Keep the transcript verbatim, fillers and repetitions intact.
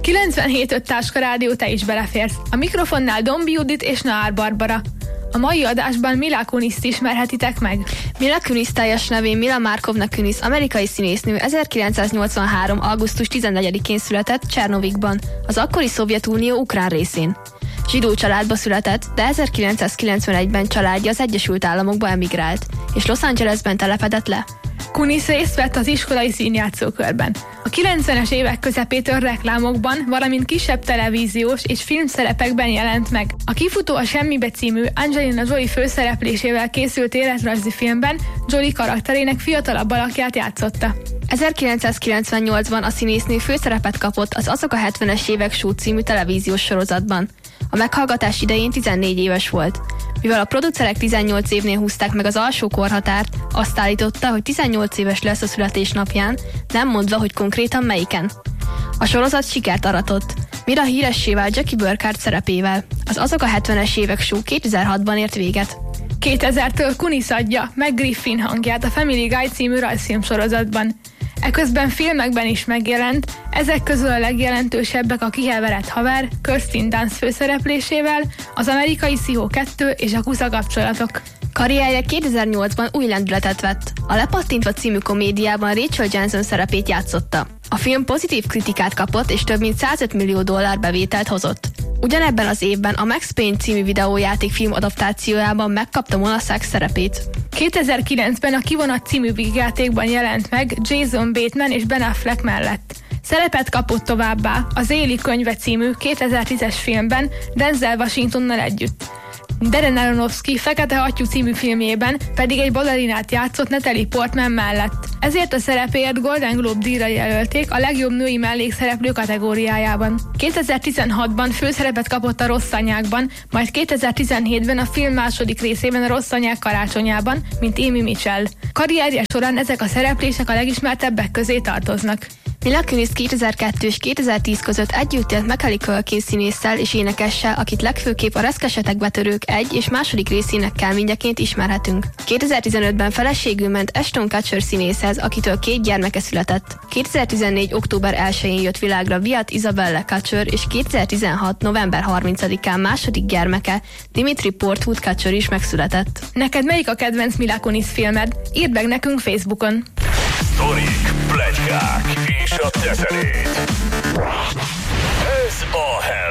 kilencvenhét öt Táska Rádió, te is beleférsz. A mikrofonnál Dombi Judit és Naár Barbara. A mai adásban Mila Kuniszt ismerhetitek meg. Mila Kunis teljes nevén Mila Markovna Kunis, amerikai színésznő, ezerkilencszáznyolcvanhárom. augusztus tizennegyedikén született Csernovikban, az akkori Szovjetunió ukrán részén. Zsidó családba született, de ezerkilencszázkilencvenegyben családja az Egyesült Államokba emigrált, és Los Angelesben telepedett le. Kunis részt vett az iskolai színjátszókörben. A kilencvenes évek közepétől reklámokban, valamint kisebb televíziós és filmszerepekben jelent meg. A Kifutó a semmibe című Angelina Jolie főszereplésével készült életrajzi filmben Jolie karakterének fiatalabb alakját játszotta. ezerkilencszázkilencvennyolcban a színésznő főszerepet kapott az Azok a hetvenes évek Show című televíziós sorozatban. A meghallgatás idején tizennégy éves volt. Mivel a producerek tizennyolc évnél húzták meg az alsó korhatárt, azt állította, hogy tizennyolc éves lesz a születésnapján, nem mondva, hogy konkrétan melyiken. A sorozat sikert aratott. Mira híressé vált Jackie Burkhardt szerepével. Az Azok a hetvenes évek Show kétezer-hatban ért véget. kétezertől Kunis adja meg Griffin hangját a Family Guy című rajzfilm sorozatban. Eközben filmekben is megjelent, ezek közül a legjelentősebbek a Kiheverett haver, Kirsten Dunst főszereplésével, az Amerikai Pszichó kettő és a Kusza kapcsolatok. Karrierje kétezer-nyolcban új lendületet vett. A Lepattintva című komédiában Rachel Jensen szerepét játszotta. A film pozitív kritikát kapott és több mint százöt millió dollár bevételt hozott. Ugyanebben az évben a Max Payne című videójátékfilm adaptációjában megkapta Mona Sachs szerepét. kétezer-kilencben a Kivonat című vígjátékban jelent meg Jason Bateman és Ben Affleck mellett. Szerepet kapott továbbá az Éli könyve című kétezer-tízes filmben Denzel Washingtonnal együtt. Darren Aronofsky Fekete hattyú című filmjében pedig egy balerinát játszott Natalie Portman mellett. Ezért a szerepéért Golden Globe díjra jelölték a legjobb női mellékszereplő kategóriájában. kétezer-tizenhatban főszerepet kapott a Rossz anyákban, majd kétezer-tizenhétben a film második részében a Rossz anyák karácsonyában, mint Amy Mitchell. Karrierje során ezek a szereplések a legismertebbek közé tartoznak. Mila Kunis kétezer-kettő és kétezer-tíz között együtt élt Macaulay Culkin színésszel és énekessel, akit legfőképp a Reszkesetek betörők egy és második részének kelményeként ismerhetünk. kétezer-tizenötben feleségül ment Ashton Kutcher színészhez, akitől két gyermeke született. kétezer-tizennégy. október elsején jött világra Wyatt Isabella Kutcher, és kétezer-tizenhat. november harmincadikán második gyermeke, Dimitri Portwood Kutcher is megszületett. Neked melyik a kedvenc Mila Kunis filmed? Írd meg nekünk Facebookon. Sztorik, pletykák és a teterét. Ez a